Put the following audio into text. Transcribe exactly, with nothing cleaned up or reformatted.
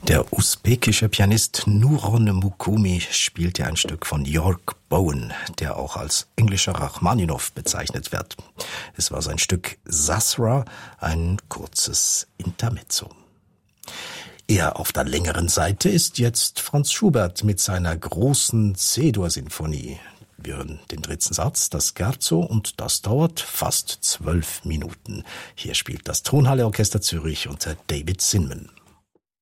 Der usbekische Pianist Nuron Mukumi spielte ein Stück von York Bowen, der auch als englischer Rachmaninow bezeichnet wird. Es war sein Stück Sasra, ein kurzes Intermezzo. Eher auf der längeren Seite ist jetzt Franz Schubert mit seiner großen C-Dur-Sinfonie. Wir hören den dritten Satz, das Scherzo, und das dauert fast zwölf Minuten. Hier spielt das Tonhalle Orchester Zürich unter David Zinman.